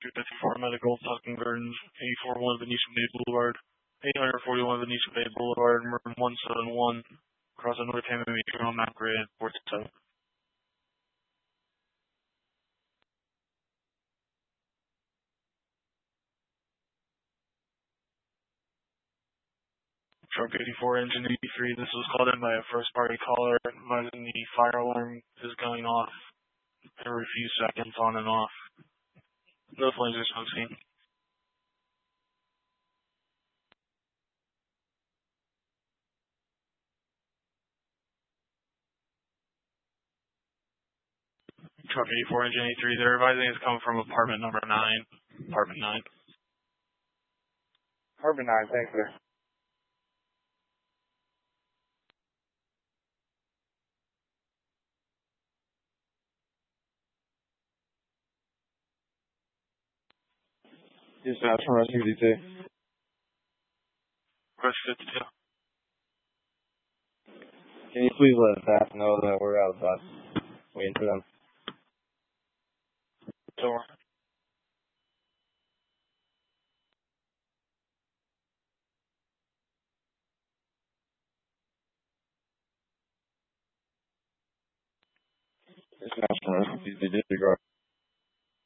254 Medical, Tuscan Gardens, 841 Venetian Bay Boulevard, 841 Venetian Bay Boulevard, room 171, across the North Hammond Metro, map grade 47. Truck 84, engine 83, this was called in by a first party caller, advising the fire alarm is going off every few seconds on and off. No flames or smoke seen. Truck 84, engine 83, they're advising it's coming from apartment number 9. Apartment 9. Apartment 9, thanks, sir. Dispatch from Rescue 52. Rescue 52. Can you please let staff know that we're out of bus waiting for them? Door. Dispatch from Rescue 52, disregard.